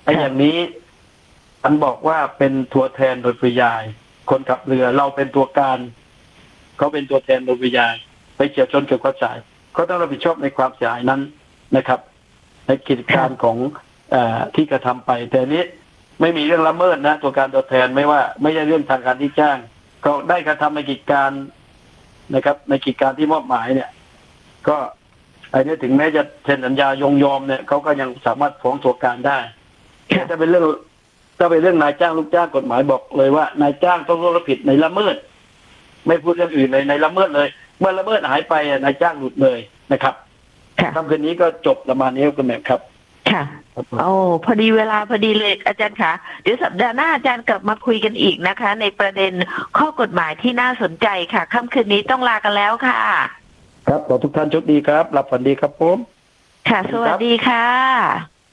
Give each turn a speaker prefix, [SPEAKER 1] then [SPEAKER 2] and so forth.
[SPEAKER 1] อย่างนี้ท่านบอกว่าเป็นตัวแทนโดยปริยายคนขับเรือเราเป็นตัวการเขาเป็นตัวแทนโดยปริยายไปเฉี่ยวชนเกิดความเสียหายก็ต้องรับผิดชอบในความเสียหายนั้นนะครับ ในกิจการของที่กระทำไปแต่นี้ไม่มีเรื่องละเมิดนะตัวการตัวแทนไม่ใช่เรื่องทางการที่จ้างก็ได้กระทำในกิจการนะครับในกิจการที่มอบหมายเนี่ยก็ไอ้นี่ถึงแม้จะเซ็นสัญญายอมเนี่ยเขาก็ยังสามารถฟ้องตัวการได้ถ้าเป็นเรื่องนายจ้างลูกจ้างกฎหมายบอกเลยว่านายจ้างต้องรับผิดในละเมิดไม่พูดเรื่องอื่นเลยในละเมิดเลยเมื่อละเมิดหายไปนายจ้างหลุดเลยนะครับคำคืนนี้ก็จบประมาณนี้คุณแม่ครับ
[SPEAKER 2] ค่ะโอ้พอดีเวลาพอดีเลยอาจารย์คะเดี๋ยวสัปดาห์หน้าอาจารย์กลับมาคุยกันอีกนะคะในประเด็นข้อกฎหมายที่น่าสนใจค่ะค่ำคืนนี้ต้องลากันแล้วค่ะ
[SPEAKER 1] ครับขอทุกท่านโชคดีครับหลับฝันดีครับผม
[SPEAKER 2] ค่ะสวัสดีค่ะ